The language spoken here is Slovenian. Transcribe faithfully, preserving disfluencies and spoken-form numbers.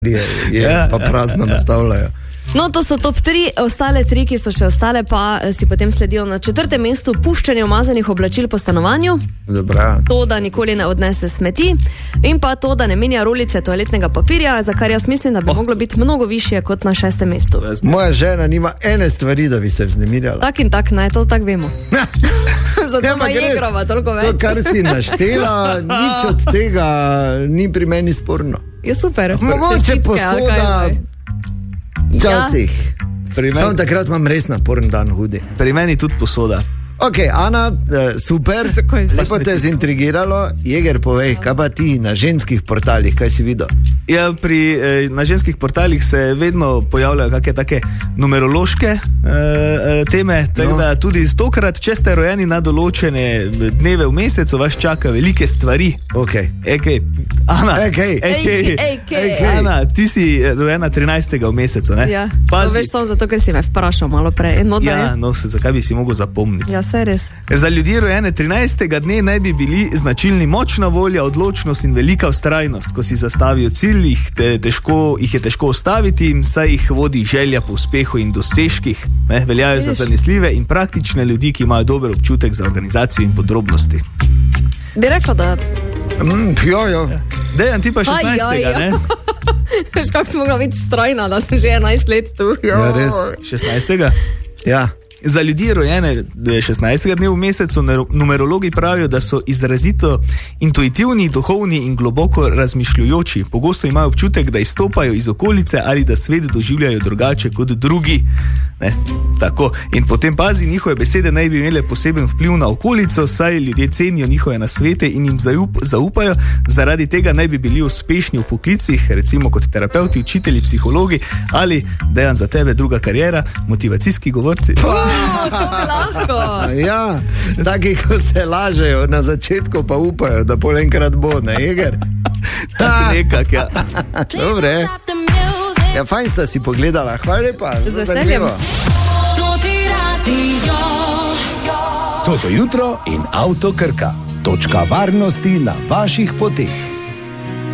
je, je ja, pa prazno ja, nastavljajo. No, to so top tri, ostale tri, ki so še ostale, pa si potem sledijo na četrtem mestu puščanje umazanih oblačil po stanovanju. Dobra. To, da nikoli ne odnese smeti in pa to, da ne menja rolice toaletnega papirja, za kar jaz mislim, da bi oh. moglo biti mnogo višje kot na šestem mestu. Moja žena nima ene stvari, da bi se vznemirjala. Tak in tak, ne, to tak vemo. Zato ja, ima igrava toliko več. To, kar si naštela, nič od tega ni pri meni sporno. Je super. Mogoče posoda... Včasih. Ja. Samo takrat imam res naporen dan, hudi. Pri meni tudi posoda. Ok, Ana, super, lepo te je zintrigiralo. Jeger, povej, kaj pa ti na ženskih portalih, kaj si videl? Ja, pri, na ženskih portalih se vedno pojavljajo kakšne take numerološke eh, teme, tako no. da tudi stokrat, če ste rojeni na določene dneve v mesecu, vas čaka velike stvari. Ok. Ej, Ana, ej, ej, ej, Ana, ti si rojena trinajstega v mesecu, ne? Ja, to veš samo zato, ker si me vprašal malo prej. No, ja, no, se, zakaj bi si mogel zapomniti? Ja, se res. Za ljudi rojene trinajstega dne naj bi bili značilni močna volja, odločnost in velika vztrajnost. Ko si zastavijo cilj, jih, te, težko, jih je težko ustaviti, saj jih vodi želja po uspehu in dosežkih. Ne, veljajo Vidiš? za zanesljive in praktične ljudi, ki imajo dober občutek za organizacijo in podrobnosti. Bi rekla, da... Mm, jo, jo. Ja. Dejan, ti pa šestnajstega, ne? Veš, kako sem mogla biti strojna, da sem že enajst let tu. Jo. Ja, res. šestnajstega? Ja. Za ljudi rojene šestnajstega dne v mesecu numerologi pravijo, da so izrazito intuitivni, duhovni in globoko razmišljujoči. Pogosto imajo občutek, da izstopajo iz okolice ali da svet doživljajo drugače kot drugi. Ne, tako. In potem pazi, njihove besede naj bi imele poseben vpliv na okolico, saj ljudje cenijo njihove nasvete in jim zaup, zaupajo. Zaradi tega naj bi bili uspešni v poklicih, recimo kot terapeuti, učitelji, psihologi ali, Dejan, za tebe druga kariera, motivacijski govorci. Ja, taki, ko se lažejo na začetku, pa upajo, da pol enkrat bo, ne, Jeger? Tak nekak, ja. Dobre. Ja, fajn sta si pogledala, hvala lepa. Z veseljem. Toto jutro in Avto Krka. Točka varnosti na vaših poteh.